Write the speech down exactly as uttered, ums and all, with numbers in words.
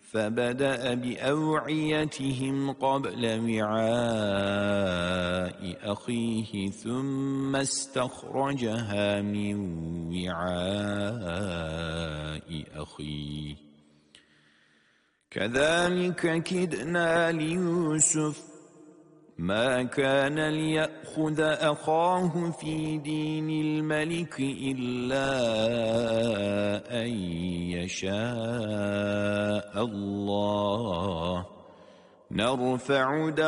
فبدأ بأوعيتهم قبل وعاء أخيه ثم استخرجها من وعاء أخيه كذلك كدنا ليوسف ما كان ليأخذ أخاه في دين الملك إلا أن يشاء الله نرفع